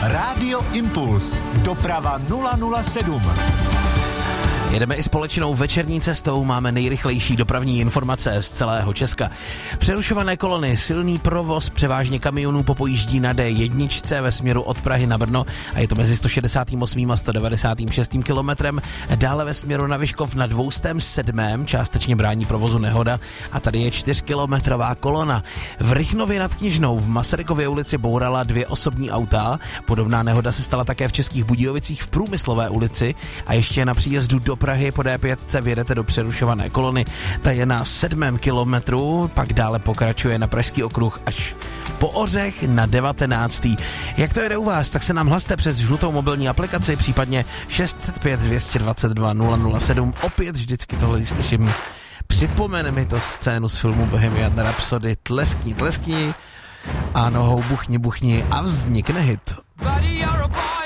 Rádio Impuls. Doprava 007. Jedeme i společnou večerní cestou, máme nejrychlejší dopravní informace z celého Česka. Přerušované kolony, silný provoz, převážně kamionů popojíždí na D1 ve směru od Prahy na Brno a je to mezi 168. a 196. kilometrem. Dále ve směru na Vyškov na 207. částečně brání provozu nehoda a tady je 4kilometrová kolona. V Rychnově nad Kněžnou v Masarykově ulici bourala 2 osobní auta. Podobná nehoda se stala také v Českých Budějovicích v Průmyslové ulici a ještě na příjezdu do Prahy po D5 vyjedete do přerušované kolony. Ta je na 7. kilometru, pak dále pokračuje na Pražský okruh až po Ořech na 19. Jak to jede u vás, tak se nám hlaste přes žlutou mobilní aplikaci, případně 605 222 007. Opět vždycky tohle slyším. Připomene mi to scénu z filmu Bohemian Rhapsody. Tleskni a nohou buchni a vznikne hit. Buddy, you're a boy.